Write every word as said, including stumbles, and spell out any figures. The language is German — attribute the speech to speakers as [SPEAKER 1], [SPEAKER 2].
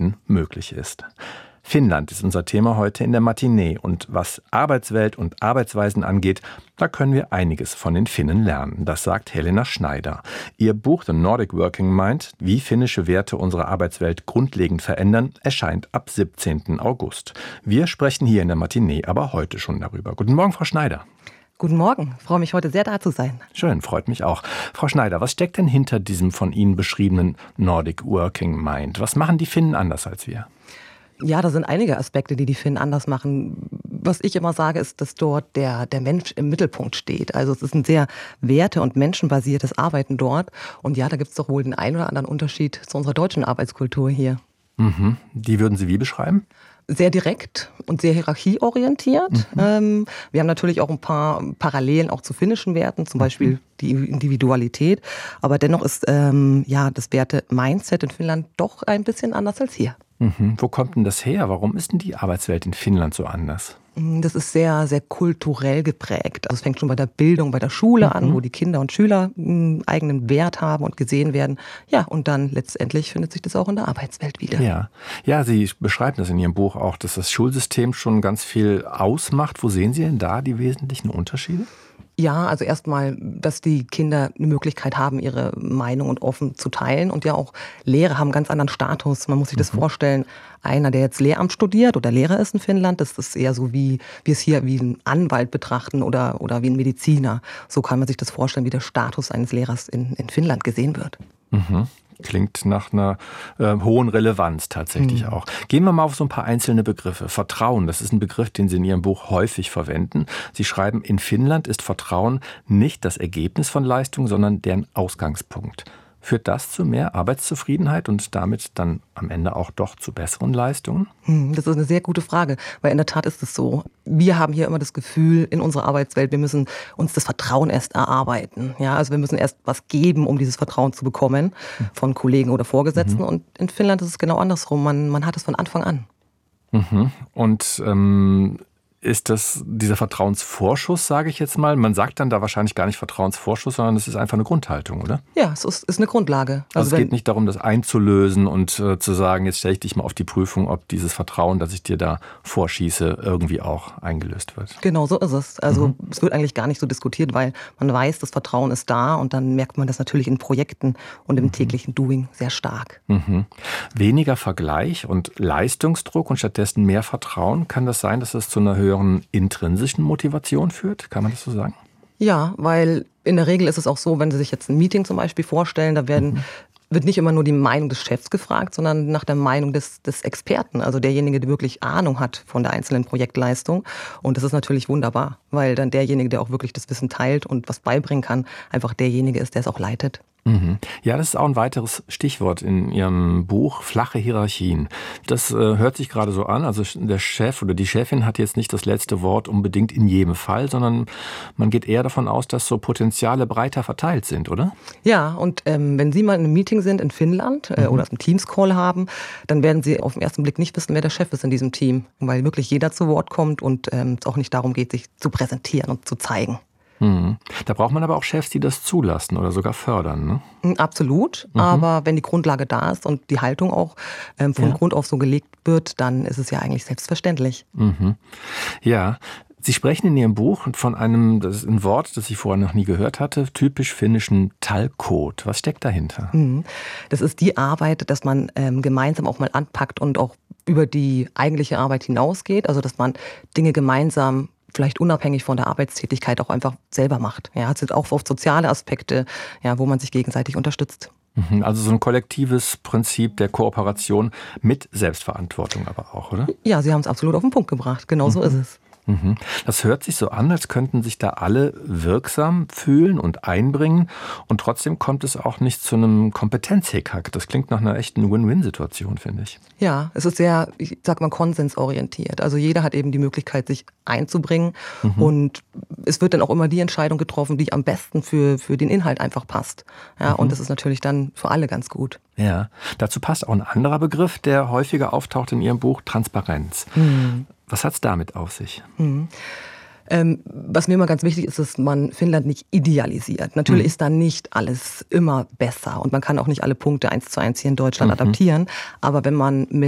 [SPEAKER 1] Arbeiten möglich ist. Finnland ist unser Thema heute in der Matinee. Und was Arbeitswelt und Arbeitsweisen angeht, da können wir einiges von den Finnen lernen. Das sagt Helena Schneider. Ihr Buch The Nordic Working Mind, wie finnische Werte unsere Arbeitswelt grundlegend verändern, erscheint ab siebzehnten August. Wir sprechen hier in der Matinee aber heute schon darüber. Guten Morgen, Frau Schneider.
[SPEAKER 2] Guten Morgen, ich freue mich heute sehr da zu sein.
[SPEAKER 1] Schön, freut mich auch. Frau Schneider, was steckt denn hinter diesem von Ihnen beschriebenen Nordic Working Mind? Was machen die Finnen anders als wir?
[SPEAKER 2] Ja, da sind einige Aspekte, die die Finnen anders machen. Was ich immer sage, ist, dass dort der, der Mensch im Mittelpunkt steht. Also es ist ein sehr werte- und menschenbasiertes Arbeiten dort. Und ja, da gibt es doch wohl den einen oder anderen Unterschied zu unserer deutschen Arbeitskultur hier.
[SPEAKER 1] Mhm. Die würden Sie wie beschreiben?
[SPEAKER 2] Sehr direkt und sehr hierarchieorientiert. Mhm. Ähm, wir haben natürlich auch ein paar Parallelen auch zu finnischen Werten, zum Beispiel die Individualität. Aber dennoch ist ähm, ja das Werte-Mindset in Finnland doch ein bisschen anders als hier.
[SPEAKER 1] Mhm. Wo kommt denn das her? Warum ist denn die Arbeitswelt in Finnland so anders?
[SPEAKER 2] Das ist sehr, sehr kulturell geprägt. Also es fängt schon bei der Bildung, bei der Schule mhm. an, wo die Kinder und Schüler einen eigenen Wert haben und gesehen werden. Ja, und dann letztendlich findet sich das auch in der Arbeitswelt wieder.
[SPEAKER 1] Ja, ja, Sie beschreiben das in Ihrem Buch auch, dass das Schulsystem schon ganz viel ausmacht. Wo sehen Sie denn da die wesentlichen Unterschiede?
[SPEAKER 2] Ja, also erstmal, dass die Kinder eine Möglichkeit haben, ihre Meinung und offen zu teilen. Und ja auch Lehrer haben einen ganz anderen Status. Man muss sich das mhm. vorstellen, einer, der jetzt Lehramt studiert oder Lehrer ist in Finnland, das ist eher so, wie wir es hier wie einen Anwalt betrachten oder, oder wie ein Mediziner. So kann man sich das vorstellen, wie der Status eines Lehrers in, in Finnland gesehen wird.
[SPEAKER 1] Mhm. Klingt nach einer äh, hohen Relevanz tatsächlich mhm. auch. Gehen wir mal auf so ein paar einzelne Begriffe. Vertrauen, das ist ein Begriff, den Sie in Ihrem Buch häufig verwenden. Sie schreiben, in Finnland ist Vertrauen nicht das Ergebnis von Leistung, sondern deren Ausgangspunkt. Führt das zu mehr Arbeitszufriedenheit und damit dann am Ende auch doch zu besseren Leistungen?
[SPEAKER 2] Das ist eine sehr gute Frage, weil in der Tat ist es so. Wir haben hier immer das Gefühl in unserer Arbeitswelt, wir müssen uns das Vertrauen erst erarbeiten. Ja, also wir müssen erst was geben, um dieses Vertrauen zu bekommen von Kollegen oder Vorgesetzten. Mhm. Und in Finnland ist es genau andersrum. Man, man hat es von Anfang an.
[SPEAKER 1] Mhm. Und ähm ist das dieser Vertrauensvorschuss, sage ich jetzt mal? Man sagt dann da wahrscheinlich gar nicht Vertrauensvorschuss, sondern es ist einfach eine Grundhaltung, oder?
[SPEAKER 2] Ja, es ist, ist eine Grundlage.
[SPEAKER 1] Also, also es geht nicht darum, das einzulösen und äh, zu sagen, jetzt stelle ich dich mal auf die Prüfung, ob dieses Vertrauen, das ich dir da vorschieße, irgendwie auch eingelöst wird.
[SPEAKER 2] Genau, so ist es. Also mhm. es wird eigentlich gar nicht so diskutiert, weil man weiß, das Vertrauen ist da und dann merkt man das natürlich in Projekten und im mhm. täglichen Doing sehr stark.
[SPEAKER 1] Mhm. Weniger Vergleich und Leistungsdruck und stattdessen mehr Vertrauen. Kann das sein, dass es zu einer höheren intrinsischen Motivation führt? Kann man das so sagen?
[SPEAKER 2] Ja, weil in der Regel ist es auch so, wenn Sie sich jetzt ein Meeting zum Beispiel vorstellen, da werden, mhm. wird nicht immer nur die Meinung des Chefs gefragt, sondern nach der Meinung des, des Experten, also derjenige, der wirklich Ahnung hat von der einzelnen Projektleistung. Und das ist natürlich wunderbar, weil dann derjenige, der auch wirklich das Wissen teilt und was beibringen kann, einfach derjenige ist, der es auch leitet.
[SPEAKER 1] Mhm. Ja, das ist auch ein weiteres Stichwort in Ihrem Buch, flache Hierarchien. Das äh, hört sich gerade so an, also der Chef oder die Chefin hat jetzt nicht das letzte Wort unbedingt in jedem Fall, sondern man geht eher davon aus, dass so Potenziale breiter verteilt sind, oder?
[SPEAKER 2] Ja, und ähm, wenn Sie mal in einem Meeting sind in Finnland äh, mhm. oder einen Teams-Call haben, dann werden Sie auf den ersten Blick nicht wissen, wer der Chef ist in diesem Team, weil wirklich jeder zu Wort kommt und ähm, es auch nicht darum geht, sich zu präsentieren und zu zeigen.
[SPEAKER 1] Hm. Da braucht man aber auch Chefs, die das zulassen oder sogar fördern, ne?
[SPEAKER 2] Absolut, mhm. aber wenn die Grundlage da ist und die Haltung auch ähm, von ja. Grund auf so gelegt wird, dann ist es ja eigentlich selbstverständlich.
[SPEAKER 1] Mhm. Ja, Sie sprechen in Ihrem Buch von einem, das ist ein Wort, das ich vorher noch nie gehört hatte, typisch finnischen Talkot. Was steckt dahinter?
[SPEAKER 2] Mhm. Das ist die Arbeit, dass man ähm, gemeinsam auch mal anpackt und auch über die eigentliche Arbeit hinausgeht, also dass man Dinge gemeinsam vielleicht unabhängig von der Arbeitstätigkeit auch einfach selber macht. Ja, es sind auch oft soziale Aspekte, ja, wo man sich gegenseitig unterstützt.
[SPEAKER 1] Also so ein kollektives Prinzip der Kooperation mit Selbstverantwortung aber auch, oder?
[SPEAKER 2] Ja, Sie haben es absolut auf den Punkt gebracht. Genau so mhm. ist es.
[SPEAKER 1] Das hört sich so an, als könnten sich da alle wirksam fühlen und einbringen und trotzdem kommt es auch nicht zu einem Kompetenzhickhack. Das klingt nach einer echten Win-Win-Situation, finde ich.
[SPEAKER 2] Ja, es ist sehr, ich sag mal, konsensorientiert. Also jeder hat eben die Möglichkeit, sich einzubringen mhm. und es wird dann auch immer die Entscheidung getroffen, die am besten für, für den Inhalt einfach passt. Ja, mhm. und das ist natürlich dann für alle ganz gut.
[SPEAKER 1] Ja, dazu passt auch ein anderer Begriff, der häufiger auftaucht in Ihrem Buch, Transparenz. Mhm. Was hat es damit auf sich?
[SPEAKER 2] Mhm. Ähm, was mir immer ganz wichtig ist, dass man Finnland nicht idealisiert. Natürlich mhm. ist da nicht alles immer besser und man kann auch nicht alle Punkte eins zu eins hier in Deutschland mhm. adaptieren. Aber wenn man mit